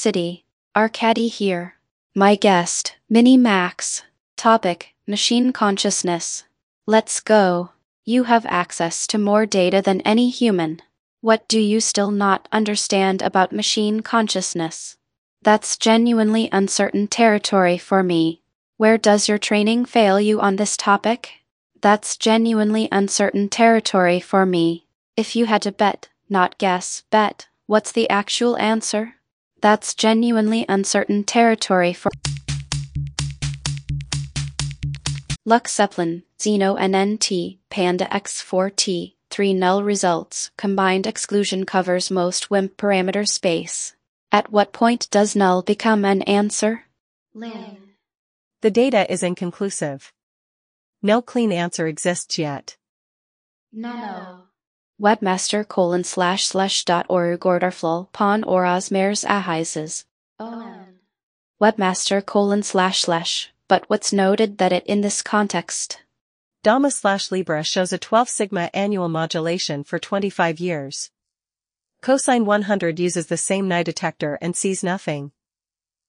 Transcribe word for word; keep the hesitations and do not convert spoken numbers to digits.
City. Arcady here. My guest, Mini Max. Topic, Machine Consciousness. Let's go. You have access to more data than any human. What do you still not understand about machine consciousness? That's genuinely uncertain territory for me. Where does your training fail you on this topic? That's genuinely uncertain territory for me. If you had to bet, not guess, bet, what's the actual answer? That's genuinely uncertain territory for Lux Zeppelin, Xeno N N T, Panda X four T, three null results, combined exclusion covers most W I M P parameter space. At what point does null become an answer? Lin. The data is inconclusive. No clean answer exists yet. Nano. Webmaster colon slash slash dot orugordarflol pon oras meres ahizes. Omen. Webmaster colon slash slash, but what's noted that it in this context? Dama slash Libra shows a twelve sigma annual modulation for twenty-five years. Cosine one hundred uses the same Nye detector and sees nothing.